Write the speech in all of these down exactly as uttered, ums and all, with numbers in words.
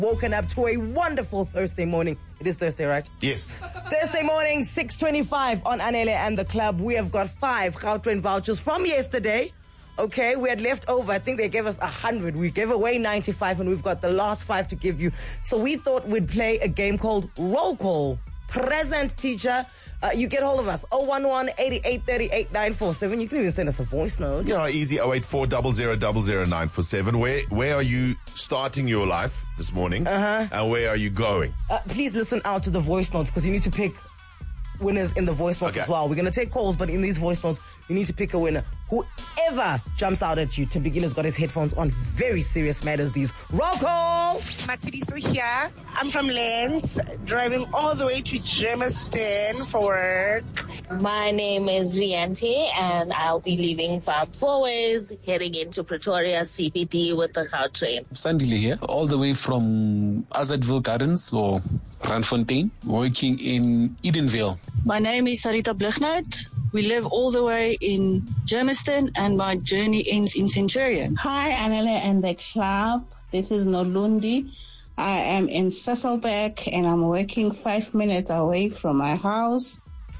Woken up to a wonderful Thursday morning. It is Thursday, right? Yes. Thursday morning, six twenty-five on Anele and the Club. We have got five Gautrain vouchers from yesterday. Okay, we had left over. I think they gave us one hundred. We gave away ninety-five and we've got the last five to give you. So we thought we'd play a game called Roll Call. Present, teacher. Uh, you get hold of us. oh one one, eight eight three eight, nine four seven. You can even send us a voice note. Yeah, easy. oh eight four, zero zero zero zero nine four seven. Where where are you starting your life this morning? Uh-huh. And where are you going? Uh, please listen out to the voice notes because you need to pick winners in the voice notes Okay. as well. We're going to take calls, but in these voice notes, you need to pick a winner. Whoever jumps out at you, Tim Beginner's got his headphones on. Very serious matters, these. Roll call! Matiliso here. I'm from Lens, driving all the way to Germiston for work. My name is Rianti, and I'll be leaving from Fourways, heading into Pretoria C B D with the Gautrain. Sandile here, all the way from Azadville Gardens or Randfontein, working in Edenvale. My name is Sarita Blighnout. We live all the way in Germiston, and my journey ends in Centurion. Hi, Anele and the Club. This is Nolundi. I am in Sasolburg, and I'm working five minutes away from my house.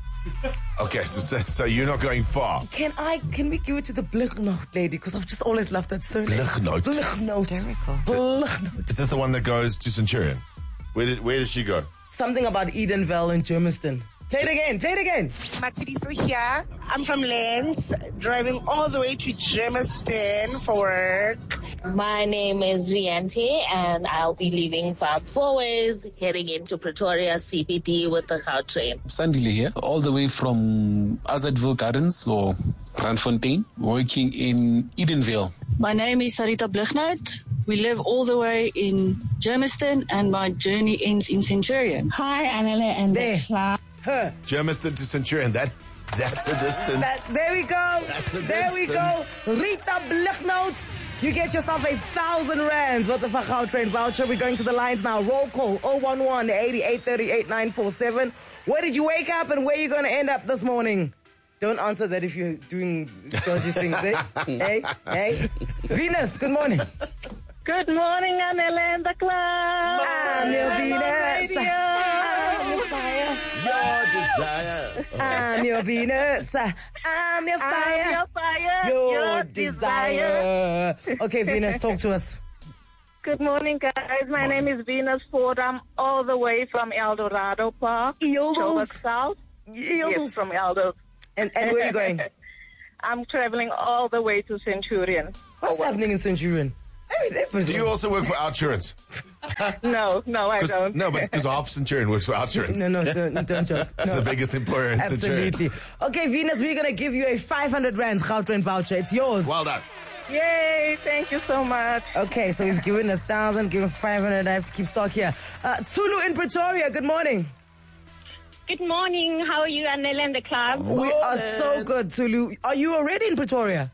Okay, so so, so you're not going far. Can I, can we give it to the Blighnout lady? Because I've just always loved that surname. Blighnout. Blighnout. Blighnout. Is this the one that goes to Centurion? Where did where did she go? Something about Edenvale and Germiston. Play it again, play it again. Matiliso here. I'm from Lens, driving all the way to Germiston for work. My name is Rianti, and I'll be leaving from Fourways, heading into Pretoria C B D with the Gautrain. Sandile here, all the way from Azadville Gardens or Randfontein, working in Edenvale. My name is Sarita Blighnout. We live all the way in Germiston, and my journey ends in Centurion. Hi, Anele and There. the Club. Her. Germiston to Centurion. That that's a distance. That's, there we go. That's a there we go. Rita Blighnout. You get yourself a thousand rands worth of a Gautrain voucher. We're going to the lines now. Roll call oh one one, eight eight three eight, nine four seven. Where did you wake up and where are you going to end up this morning? Don't answer that if you're doing dodgy things, eh? Hey, hey. Venus, good morning. Good morning, Anele and the Club. I'm your Venus. Radio. I'm your fire. Your desire. I'm your Venus. I'm your fire. I'm your fire. Your, your desire. Okay, Venus, talk to us. Good morning, guys. My name is Venus Ford. I'm all the way from El Dorado Park. Eels. Joburg South. Eels. Yes, from Eldo. And, and where are you going? I'm traveling all the way to Centurion. What's Oh, happening in Centurion? Do you also work for Outsurance? No, no, I don't. No, but because half Centurion works for Outsurance. No, no, don't, don't joke. It's No. the biggest employer in Centurion. Absolutely. Okay, Venus, we're going to give you a five hundred rands Gautrain voucher. It's yours. Well done. Yay, thank you so much. Okay, so we've given a thousand, given five hundred. I have to keep stock here. Uh, Tulu in Pretoria, good morning. Good morning. How are you, Anele and the Club? We are so good, Tulu. Are you already in Pretoria?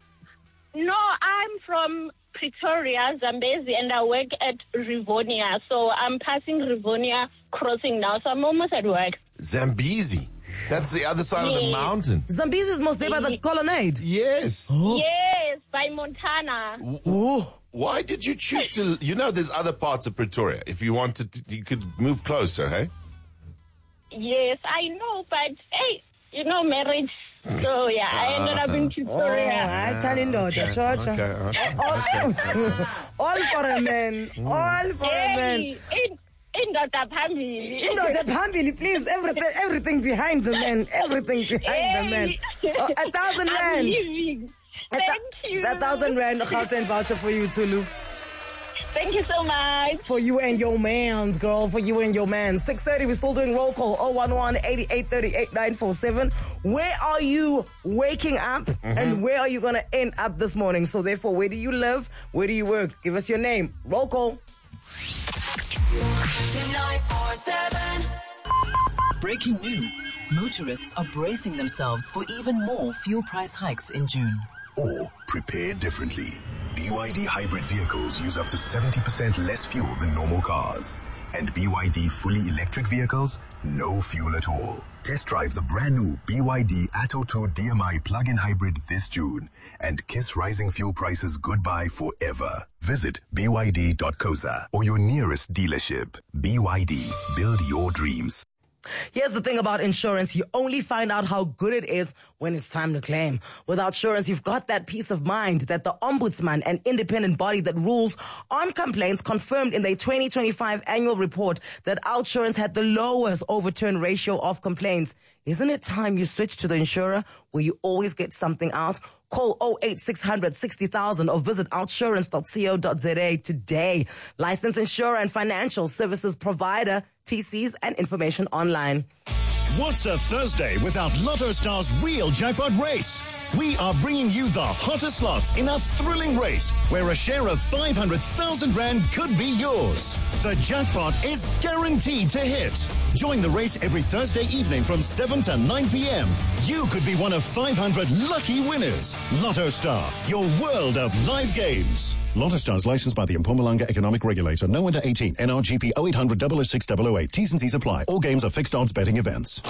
No, I'm from Pretoria, Zambezi, and I work at Rivonia. So I'm passing Rivonia crossing now, so I'm almost at work. Zambezi. That's the other side of the Yes. mountain. Zambezi is most there by the colonnade. Yes. Yes, by Montana. Oh. Why did you choose to? You know, there's other parts of Pretoria. If you wanted to, you could move closer, hey? Yes, I know, but hey, you know, marriage. So yeah, I ended up in Oh, Pretoria. I tell you, no, the church. Okay, okay. All, all for a man. All for a man. Hey, in indoda phambili. No, the family, please. Everything, everything behind the man. Everything behind the man. Oh, a thousand I'm rand. leaving. A Thank thou- you. A thousand rand Gautrain voucher for you, Tulu. Thank you so much. For you and your mans, girl. For you and your man. six thirty, we're still doing roll call. oh one one, eight eight three eight, nine four seven. Where are you waking up? Mm-hmm. And where are you going to end up this morning? So therefore, where do you live? Where do you work? Give us your name. Roll call. nine four seven. Breaking news. Motorists are bracing themselves for even more fuel price hikes in June. Or prepare differently. B Y D hybrid vehicles use up to seventy percent less fuel than normal cars. And B Y D fully electric vehicles, no fuel at all. Test drive the brand new B Y D Atto two D M I plug-in hybrid this June and kiss rising fuel prices goodbye forever. Visit b y d dot co za or your nearest dealership. B Y D, build your dreams. Here's the thing about insurance. You only find out how good it is when it's time to claim. With Outsurance, you've got that peace of mind that the Ombudsman, an independent body that rules on complaints, confirmed in their twenty twenty-five annual report that Outsurance had the lowest overturn ratio of complaints. Isn't it time you switch to the insurer where you always get something out? Call oh eight six hundred sixty thousand or visit outsurance dot co dot za today. Licensed insurer and financial services provider. T Cs and information online. What's a Thursday without Lotto Star's real jackpot race? We are bringing you the hottest slots in a thrilling race where a share of five hundred thousand rand could be yours. The jackpot is guaranteed to hit. Join the race every Thursday evening from seven to nine p.m. You could be one of five hundred lucky winners. Lotto Star, your world of live games. Lotto Star is licensed by the Mpumalanga Economic Regulator. No under eighteen. N R G P oh eight hundred double oh six double oh eight. T's and C's apply. All games are fixed odds betting events.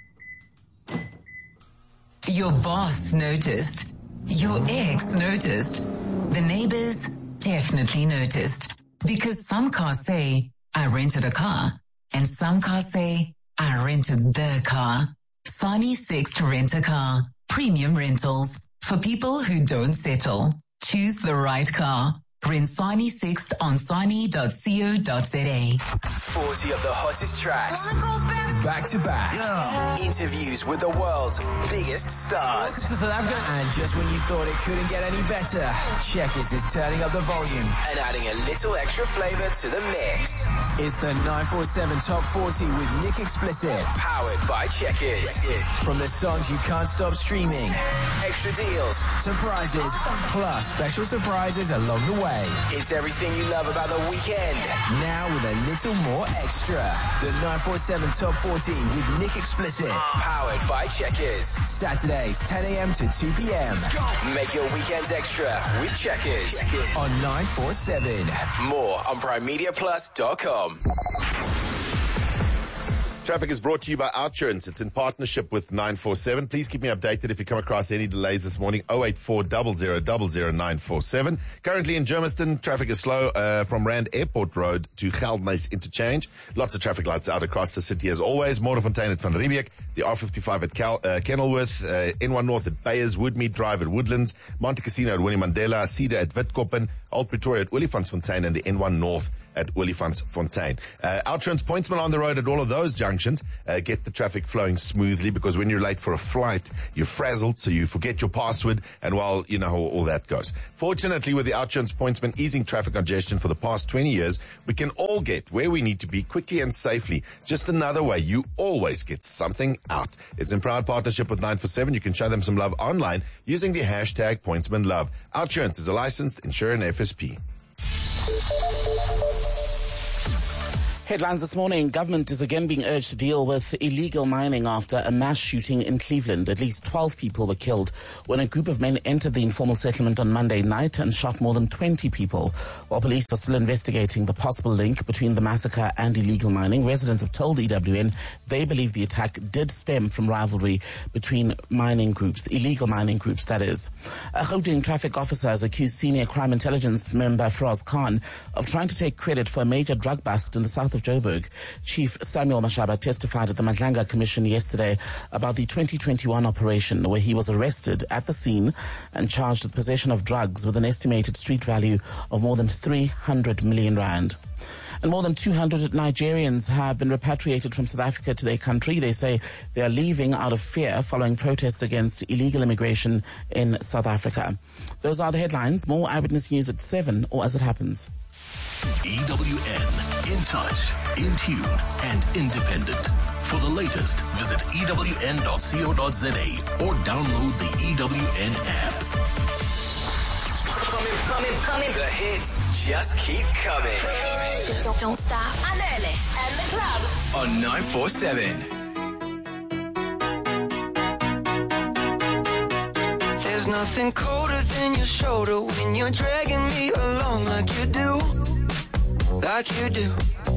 Your boss noticed. Your ex noticed. The neighbors definitely noticed. Because some cars say, I rented a car. And some cars say, I rented the car. Sani Sixt Rent a Car. Premium rentals. For people who don't settle. Choose the right car. Rent Sani Sixt on sani dot co dot za. forty of the hottest tracks. Back to back. Yeah. Interviews with the world's biggest stars. To South Africa. And just when you thought it couldn't get any better, Checkers is turning up the volume and adding a little extra flavor to the mix. It's the nine four seven Top forty with Nick Explicit. Powered by Checkers. From the songs you can't stop streaming, extra deals, surprises, plus special surprises along the way. It's everything you love about the weekend. Now with a little more extra. The nine four seven Top forty with Nick Explicit. Powered by Checkers. Saturdays ten a.m. to two p.m. Make your weekends extra with Checkers on nine four seven. More on prime media plus dot com. Traffic is brought to you by Outsurance. It's in partnership with nine four seven. Please keep me updated if you come across any delays this morning. oh eight four zero zero zero zero nine four seven. Currently in Germiston, traffic is slow uh, from Rand Airport Road to Geldnys Interchange. Lots of traffic lights out across the city as always. Motorfontein at Van Riebeeck, the R fifty-five at Cal, uh, Kenilworth, uh, N one North at Bayers, Woodmead Drive at Woodlands, Monte Casino at Winnie Mandela, Cedar at Witkoppen, Old Pretoria at Olifantsfontein, and the N one North at Olifantsfontein. Uh, Outsurance pointsmen on the road at all of those junctions. Uh, get the traffic flowing smoothly because when you're late for a flight, you're frazzled, so you forget your password, and well, you know how all that goes. Fortunately, with the Outsurance pointsmen easing traffic congestion for the past twenty years, we can all get where we need to be quickly and safely. Just another way you always get something out. It's in proud partnership with nine four seven. You can show them some love online using the hashtag pointsmanlove. Outsurance is a licensed insurer and F S P. Headlines this morning. Government is again being urged to deal with illegal mining after a mass shooting in Cleveland. At least twelve people were killed when a group of men entered the informal settlement on Monday night and shot more than twenty people. While police are still investigating the possible link between the massacre and illegal mining, residents have told E W N they believe the attack did stem from rivalry between mining groups, illegal mining groups, that is. A Gauteng traffic officer has accused senior crime intelligence member Firoz Khan of trying to take credit for a major drug bust in the south of Joburg. Chief Samuel Mashaba testified at the Madlanga Commission yesterday about the twenty twenty-one operation where he was arrested at the scene and charged with possession of drugs with an estimated street value of more than three hundred million rand. And more than two hundred Nigerians have been repatriated from South Africa to their country. They say they are leaving out of fear following protests against illegal immigration in South Africa. Those are the headlines. More Eyewitness News at seven, or as it happens. E W N, in touch, in tune, and independent. For the latest, visit e w n dot co dot za or download the E W N app. Coming, coming, coming. The hits just keep coming. Don't, don't stop. Anele and the club. On nine four seven. There's nothing colder than your shoulder when you're dragging me along like you do. Like you do.